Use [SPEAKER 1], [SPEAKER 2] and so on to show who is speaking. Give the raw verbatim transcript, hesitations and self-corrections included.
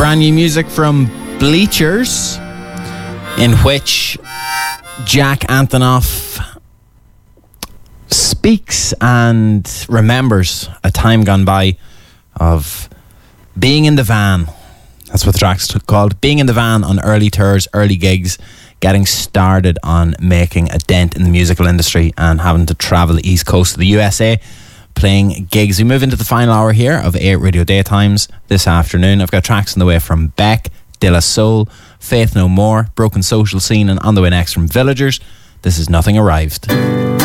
[SPEAKER 1] brand new music from Bleachers, in which Jack Antonoff speaks and remembers a time gone by of being in the van. That's what the track's called. Being in the van on early tours, early gigs, getting started on making a dent in the musical industry and having to travel the east coast of the U S A playing gigs. We move into the final hour here of eight Radio Daytimes this afternoon. I've got tracks on the way from Beck, De La Soul, Faith No More, Broken Social Scene, and on the way next from Villagers, this is Nothing Arrived.